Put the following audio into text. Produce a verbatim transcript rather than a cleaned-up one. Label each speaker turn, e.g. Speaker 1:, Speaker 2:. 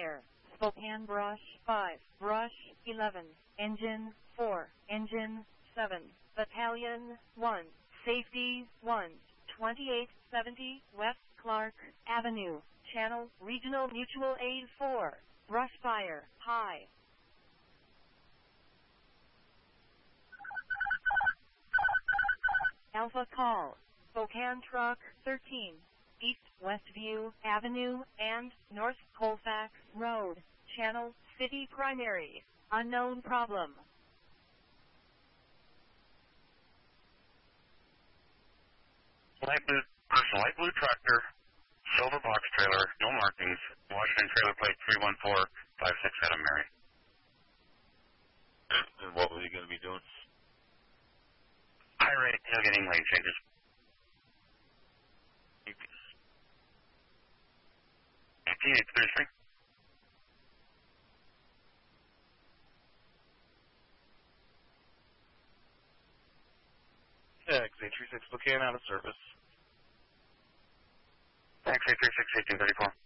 Speaker 1: fire. Spokane brush five, brush eleven, engine four, engine seven, battalion one, safety one, twenty-eight seventy West Clark Avenue, channel regional mutual aid four, brush fire, high. Alpha call, Spokane truck thirteen, East Westview Avenue and North Colfax Road, channel city primary, unknown problem.
Speaker 2: Light blue, person, light blue tractor, silver box trailer, no markings, Washington trailer plate three one four five six Adam Mary.
Speaker 3: And what was he going to be doing?
Speaker 2: High rate tailgating lane changes. eighteen eight thirty-three.
Speaker 4: Yeah, X eight three six Spokane out of service.
Speaker 2: X eight three six eighteen thirty-four.